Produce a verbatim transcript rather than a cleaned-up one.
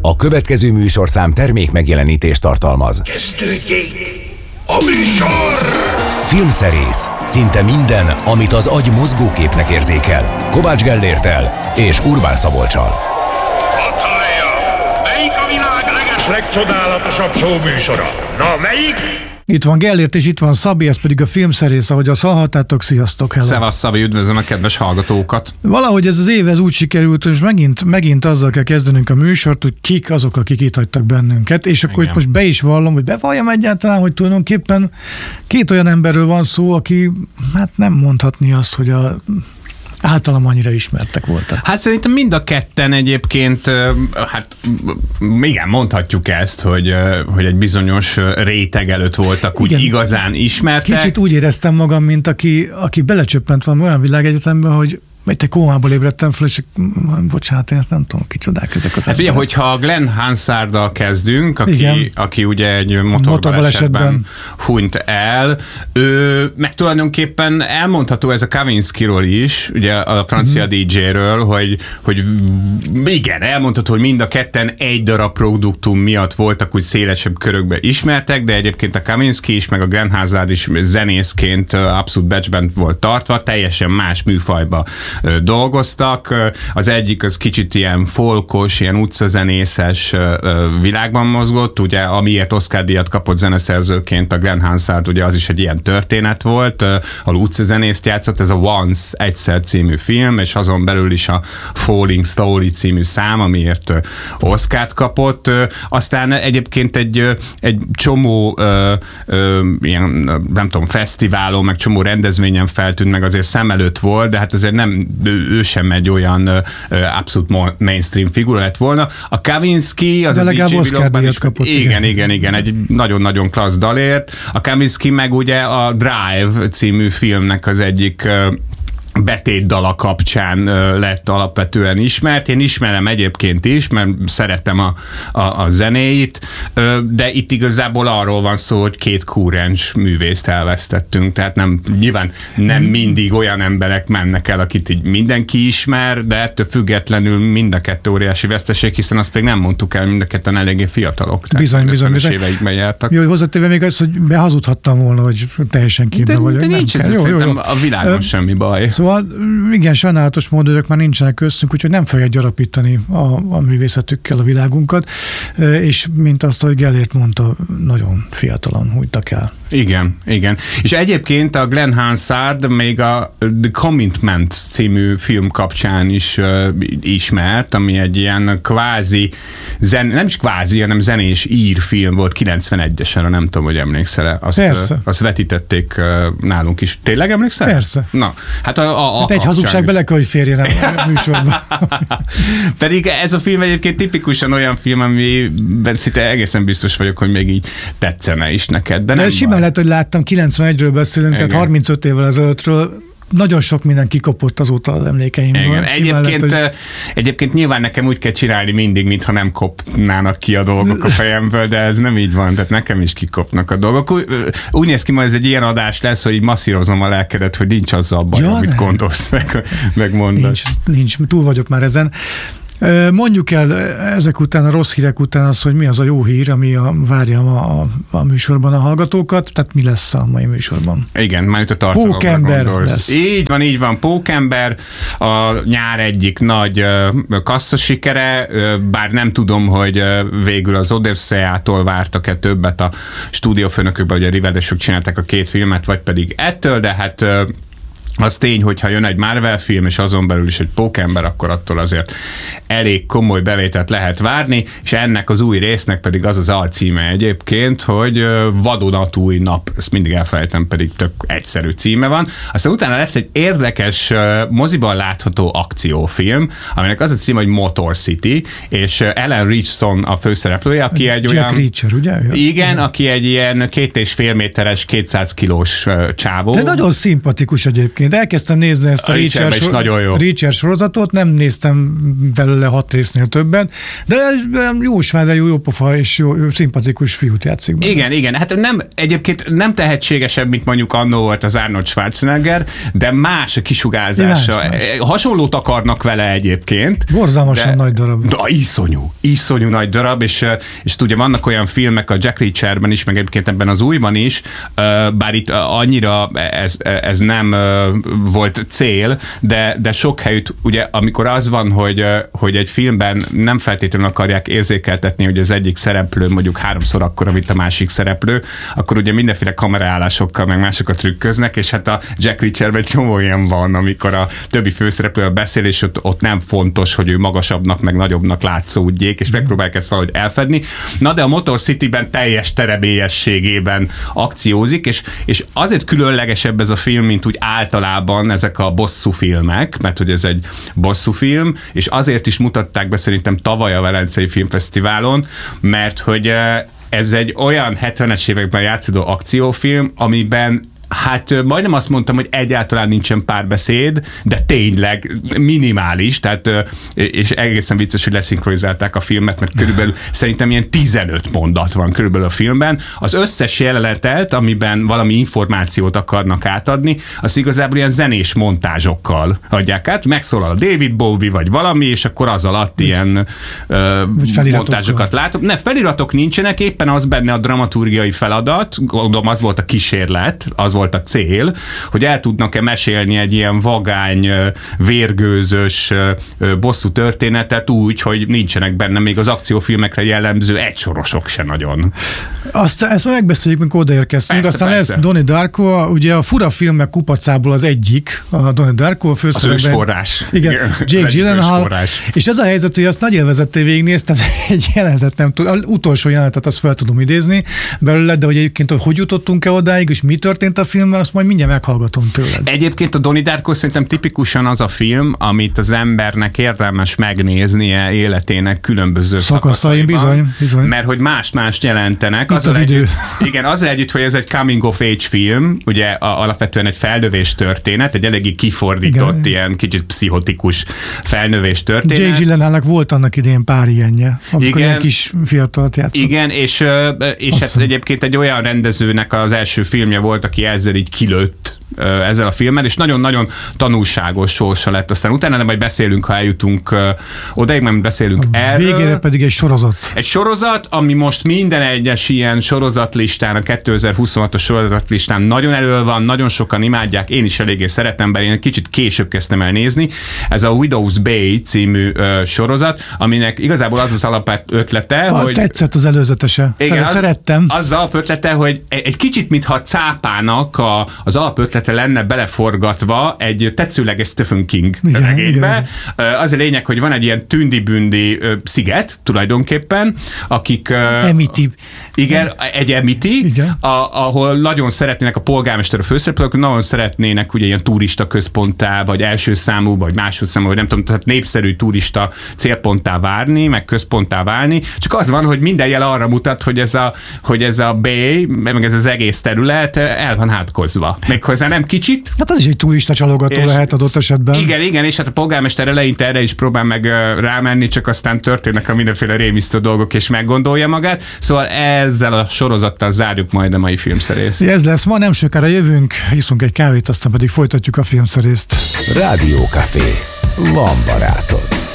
A következő műsorszám termék megjelenítést tartalmaz. Kezdődjék a műsor! Filmszerész. Szinte minden, amit az agy mozgóképnek érzékel. Kovács Gellérttel és Urbán Szabolccsal. Hadd hallja! Melyik a világ leges legcsodálatosabb show műsora? Na, melyik? Itt van Gellért, és itt van Szabi, ez pedig a Filmszerész, ahogy azt hallhattátok. Sziasztok, hello! Szevasz, Szabi, üdvözlöm a kedves hallgatókat! Valahogy ez az év ez úgy sikerült, és megint, megint azzal kell kezdenünk a műsort, hogy kik azok, akik itt hagytak bennünket, és akkor itt most be is vallom, hogy bevalljam egyáltalán, hogy tulajdonképpen két olyan emberről van szó, aki hát nem mondhatni azt, hogy a általam annyira ismertek voltak. Hát szerintem mind a ketten egyébként, hát igen, mondhatjuk ezt, hogy, hogy egy bizonyos réteg előtt voltak úgy igen, igazán ismertek. Kicsit úgy éreztem magam, mint aki, aki belecsöppent van olyan világegyetemben, hogy egy kómából ébredtem fel, és bocsánat, én ezt nem tudom, kicsodák ezek az Hát ugye, hogyha Glenn Hansarddal kezdünk, aki, aki ugye egy motorbalesetben hunyt el, ő meg tulajdonképpen elmondható ez a Kavinskyról is, ugye a francia mm-hmm. dé dzséről, hogy, hogy igen, elmondható, hogy mind a ketten egy darab produktum miatt voltak úgy szélesebb körökben ismertek, de egyébként a Kavinsky is, meg a Glenn Hansard is zenészként abszolút becsben volt tartva, teljesen más műfajba dolgoztak. Az egyik az kicsit ilyen folkos, ilyen utcazenészes világban mozgott, ugye amiért Oscar-díjat kapott zeneszerzőként a Glenn Hansard, ugye az is egy ilyen történet volt, ahol utcazenészt játszott, ez a Once, Egyszer című film, és azon belül is a Falling Slowly című szám, amiért Oscart kapott. Aztán egyébként egy, egy csomó ilyen, nem tudom, fesztiválon, meg csomó rendezvényen feltűnt, meg azért szem előtt volt, de hát azért nem ő sem egy olyan uh, abszolút mainstream figura lett volna. A Kavinsky az de a dé dzsé világban is, kapott, igen, igen, igen, igen, egy nagyon-nagyon klassz dalért. A Kavinsky meg ugye a Drive című filmnek az egyik uh, betétdala kapcsán lett alapvetően ismert. Én ismerem egyébként is, mert szeretem a, a, a zenéit, de itt igazából arról van szó, hogy két kúrens művészt elvesztettünk, tehát nem, nyilván nem mindig olyan emberek mennek el, akit így mindenki ismer, de ettől függetlenül mind a kettő óriási veszteség, hiszen azt még nem mondtuk el, mind a ketten eléggé fiatalok. Bizony, bizony, bizony. Éveikben jártak. Jó, hozzátéve még az, hogy behazudhattam volna, hogy teljesen képbe de, vagyok. De nincs ez, jó, szerintem jó, jó. a világon Ö, semmi baj. Szóval igen, sajnálatos módon ők már nincsenek köztünk, úgyhogy nem fogják gyarapítani a, a művészetükkel a világunkat, és mint azt, hogy Gellért mondta, nagyon fiatalan hunytak el. Igen, igen. És egyébként a Glenn Hansard még a The Commitment című film kapcsán is uh, ismert, ami egy ilyen kvázi, zen, nem is kvázi, hanem zenés ír film volt kilencvenegyesen, nem tudom, hogy emlékszel-e. Azt, Persze. Azt vetítették uh, nálunk is. Tényleg emlékszel? Persze. Na, hát a, a, a hát egy hazugság bele kell, hogy férjen a műsorba. Pedig ez a film egyébként tipikusan olyan film, amiben szinte egészen biztos vagyok, hogy még így tetszene is neked. De, de nem simán lehet, hogy láttam, kilencvenegyről beszélünk, igen. Tehát harmincöt évvel ezelőttről nagyon sok minden kikopott azóta az emlékeimből. Igen. Egyébként, lehet, hogy... egyébként nyilván nekem úgy kell csinálni mindig, mintha nem kopnának ki a dolgok a fejemből, de ez nem így van, tehát nekem is kikopnak a dolgok. Úgy, úgy néz ki, majd ez egy ilyen adás lesz, hogy masszírozom a lelkedet, hogy nincs azzal baj, ja, amit nem. gondolsz, meg, meg mondasz. Nincs, nincs, túl vagyok már ezen. Mondjuk el ezek után, a rossz hírek után az, hogy mi az a jó hír, ami a, várja a, a, a műsorban a hallgatókat, tehát mi lesz a mai műsorban. Igen, már itt a tartalomra Pókember gondolsz. lesz. Így van, így van, Pókember, a nyár egyik nagy uh, kasszasikere, uh, bár nem tudom, hogy uh, végül az Odyssey-tól vártak-e többet a stúdiófőnökükben, hogy a rivedesök csinálták a két filmet, vagy pedig ettől, de hát uh, az tény, hogyha jön egy Marvel film, és azon belül is egy Pókember, akkor attól azért elég komoly bevételt lehet várni, és ennek az új résznek pedig az az alcíme egyébként, hogy Vadonatúj nap, ezt mindig elfelejtem, pedig tök egyszerű címe van. Aztán utána lesz egy érdekes, moziban látható akciófilm, aminek az a címe, hogy Motor City, és Ellen Richardson a főszereplője, aki egy Jack olyan... Reacher, ugye? Igen, aki egy ilyen két és fél méteres, kétszáz kilós csávó. De nagyon szimpatikus egyébként. egyébként. Elkezdtem nézni ezt a, a Reacher, sor- Reacher sorozatot, nem néztem belőle hat résznél többen, de jó svájda, jó, jó pofa és jó, jó szimpatikus fiút játszik benne. Igen, igen. Hát nem, egyébként nem tehetségesebb, mint mondjuk annó volt az Arnold Schwarzenegger, de más a kisugárzása. Más, más. Hasonlót akarnak vele egyébként. Borzalmasan de, nagy darab. De iszonyú, iszonyú nagy darab, és, és ugye vannak olyan filmek a Jack Reacherben is, meg egyébként ebben az újban is, bár itt annyira ez, ez nem volt cél, de, de sok helyütt, ugye amikor az van, hogy, hogy egy filmben nem feltétlenül akarják érzékeltetni, hogy az egyik szereplő mondjuk háromszor akkora, mint a másik szereplő, akkor ugye mindenféle kameraállásokkal meg másokat trükköznek, és hát a Jack Reacherben csomó ilyen van, amikor a többi főszereplő beszél, és ott, ott nem fontos, hogy ő magasabbnak, meg nagyobbnak látszódjék, és megpróbálják ezt valahogy elfedni. Na de a Motor Cityben teljes terebélyességében akciózik, és, és azért különlegesebb ez a film, mint úgy általában ezek a bosszú filmek, mert hogy ez egy bosszú film, és azért is mutatták be szerintem tavaly a Velencei Filmfesztiválon, mert hogy ez egy olyan hetvenes években játszódó akciófilm, amiben hát majdnem azt mondtam, hogy egyáltalán nincsen párbeszéd, de tényleg minimális, tehát, és egészen vicces, hogy leszinkronizálták a filmet, mert körülbelül szerintem ilyen tizenöt mondat van körülbelül a filmben. Az összes jelenetet, amiben valami információt akarnak átadni, az igazából ilyen zenés montázsokkal adják át, megszólal a David Bowie, vagy valami, és akkor az alatt ilyen uh, montázsokat látok. Ne, feliratok nincsenek, éppen az benne a dramaturgiai feladat, gondolom az volt a kísérlet, az volt volt a cél, hogy el tudnak-e mesélni egy ilyen vagány, vérgőzös bosszú történetet úgy, hogy nincsenek benne még az akciófilmekre jellemző egysorosok se nagyon. Azt, ezt már megbeszéljük, amikor odaérkeztünk. Persze, aztán persze. Ez Donnie Darko, ugye a fura filmek kupacából az egyik, a Donnie Darko a főszerepben. Az ősforrás. Igen, Jake Gyllenhaal. És ez a helyzet, hogy azt nagy élvezettel végignéztem, egy jelenetet nem tudom, az utolsó jelenetet azt fel tudom idézni belőle, de hogy egyébként, hogy, hogy jutottunk-e odáig, és mi történt a filmben, azt majd mindjárt meghallgatom tőled. Egyébként a Donnie Darko szerintem tipikusan az a film, amit az embernek érdemes megnéznie életének különböző szakaszaiban. Bizony, bizony. Mert hogy más-mást jelentenek. Az az együtt, igen, azzal együtt, hogy ez egy coming of age film, ugye a, alapvetően egy felnövés történet, egy eléggé kifordított, igen. Ilyen kicsit pszichotikus felnövés történet. Jake Gyllenhaalnak volt annak idején pár ilyenje, amikor ilyen kis fiatalt játszott. Igen, és, és hát egyébként egy olyan rendezőnek az első filmje volt, aki ezzel így kilőtt ezzel a filmmel, és nagyon-nagyon tanulságos sorsa lett. Aztán utána nem majd beszélünk, ha eljutunk odaig, mert beszélünk a erről. Végére pedig egy sorozat. Egy sorozat, ami most minden egyes ilyen sorozatlistán, a kétezer-huszonhatos sorozatlistán nagyon elő van, nagyon sokan imádják, én is eléggé szeretem, bár én egy kicsit később kezdtem el nézni. Ez a Widow's Bay című uh, sorozat, aminek igazából az az alapötlete, azt hogy... tetszett az előzetese. Igen, szerettem. Az, az alapötlete, hogy egy kicsit, mintha cápának a, az alapötlete lenne beleforgatva egy tetszőleges Stephen King igen, regénybe. Igen. Az a lényeg, hogy van egy ilyen tündi-bündi sziget tulajdonképpen, akik... Emiti. Igen, egy emiti, igen. A, ahol nagyon szeretnének a polgármester, a főszereplők, nagyon szeretnének ugye ilyen turista központtá, vagy első számú, vagy másodszámú, vagy nem tudom, tehát népszerű turista célponttá várni, meg központtá válni. Csak az van, hogy minden jel arra mutat, hogy ez a, hogy ez a bay, meg ez az egész terület el van hátkozva. Méghozzá nem kicsit. Hát az is egy turista csalogató és lehet adott esetben. Igen, igen, és hát a polgármester eleinte erre is próbál meg rámenni, csak aztán történnek a mindenféle rémisztő dolgok, és meggondolja magát. Szóval ezzel a sorozattal zárjuk majd a mai filmszerészt. Ez lesz ma, nem sokára jövünk, iszunk egy kávét, aztán pedig folytatjuk a filmszerészt. Rádiókafé. Van barátod.